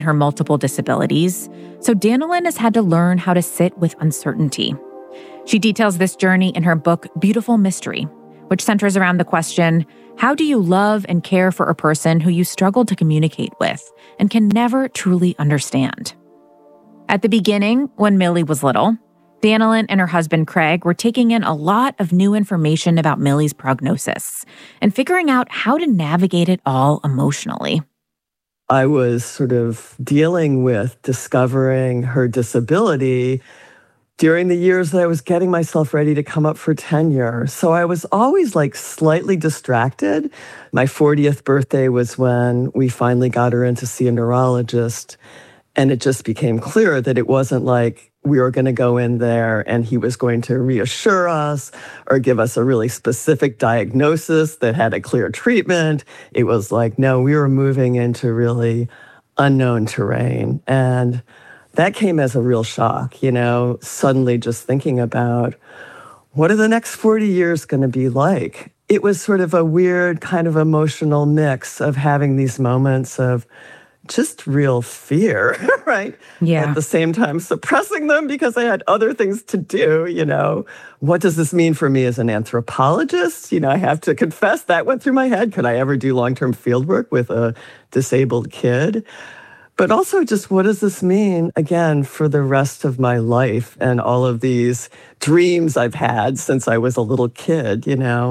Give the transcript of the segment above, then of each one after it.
her multiple disabilities, so Danilin has had to learn how to sit with uncertainty. She details this journey in her book, Beautiful Mystery, which centers around the question, how do you love and care for a person who you struggle to communicate with and can never truly understand? At the beginning, when Millie was little, Danilin and her husband Craig were taking in a lot of new information about Millie's prognosis and figuring out how to navigate it all emotionally. I was sort of dealing with discovering her disability during the years that I was getting myself ready to come up for tenure. So I was always slightly distracted. My 40th birthday was when we finally got her in to see a neurologist. And it just became clear that it wasn't like we were going to go in there and he was going to reassure us or give us a really specific diagnosis that had a clear treatment. It was like, no, we were moving into really unknown terrain. And that came as a real shock, suddenly just thinking about what are the next 40 years going to be like? It was sort of a weird kind of emotional mix of having these moments of just real fear, right? Yeah. At the same time, suppressing them because I had other things to do, What does this mean for me as an anthropologist? I have to confess that went through my head. Could I ever do long-term fieldwork with a disabled kid? But also just what does this mean, again, for the rest of my life and all of these dreams I've had since I was a little kid,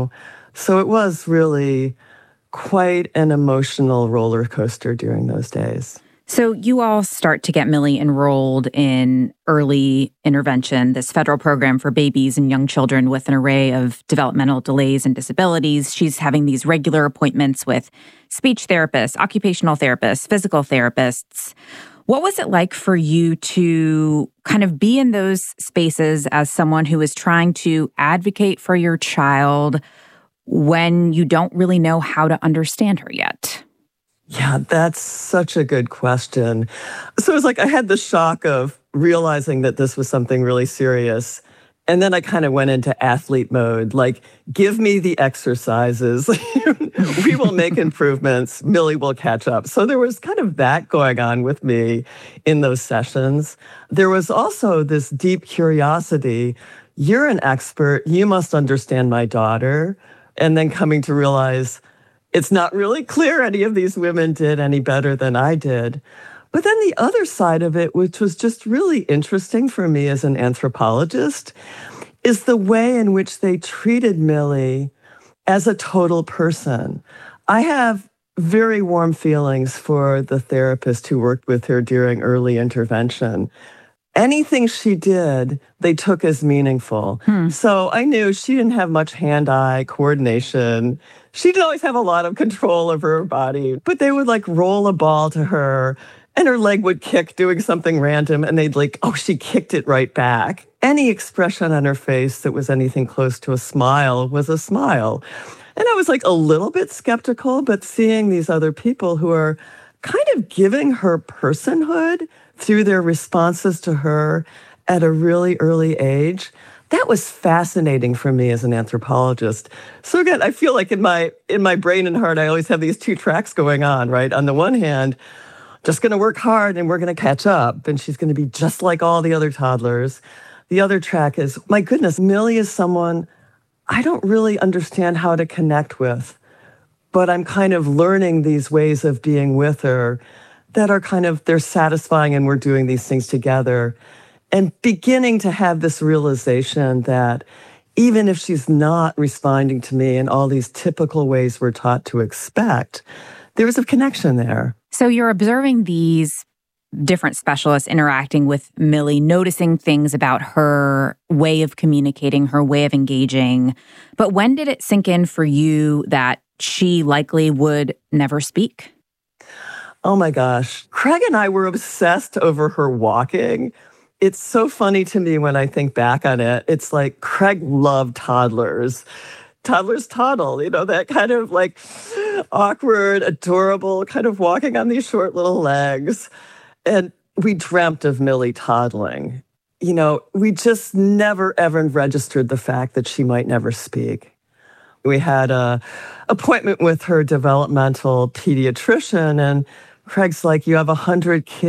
So it was really quite an emotional roller coaster during those days. So you all start to get Millie enrolled in early intervention, this federal program for babies and young children with an array of developmental delays and disabilities. She's having these regular appointments with speech therapists, occupational therapists, physical therapists. What was it like for you to kind of be in those spaces as someone who is trying to advocate for your child when you don't really know how to understand her yet? Yeah, that's such a good question. So it was I had the shock of realizing that this was something really serious. And then I kind of went into athlete mode, give me the exercises. We will make improvements. Millie will catch up. So there was kind of that going on with me in those sessions. There was also this deep curiosity. You're an expert. You must understand my daughter. And then coming to realize it's not really clear any of these women did any better than I did. But then the other side of it, which was just really interesting for me as an anthropologist, is the way in which they treated Millie as a total person. I have very warm feelings for the therapist who worked with her during early intervention. Anything she did, they took as meaningful. So I knew she didn't have much hand-eye coordination. She didn't always have a lot of control over her body, but they would roll a ball to her and her leg would kick doing something random and they'd she kicked it right back. Any expression on her face that was anything close to a smile was a smile. And I was a little bit skeptical, but seeing these other people who are kind of giving her personhood through their responses to her at a really early age, that was fascinating for me as an anthropologist. So again, I feel in my brain and heart, I always have these two tracks going on, right? On the one hand, just going to work hard and we're going to catch up and she's going to be just like all the other toddlers. The other track is, my goodness, Millie is someone I don't really understand how to connect with, but I'm kind of learning these ways of being with her that are they're satisfying and we're doing these things together. And beginning to have this realization that even if she's not responding to me in all these typical ways we're taught to expect, there's a connection there. So you're observing these different specialists interacting with Millie, noticing things about her way of communicating, her way of engaging. But when did it sink in for you that she likely would never speak? Oh my gosh. Craig and I were obsessed over her walking. It's so funny to me when I think back on it. It's Craig loved toddlers. Toddlers toddle, that kind of awkward, adorable, kind of walking on these short little legs. And we dreamt of Millie toddling. We just never, ever registered the fact that she might never speak. We had an appointment with her developmental pediatrician, and Craig's like, you have 100 kids.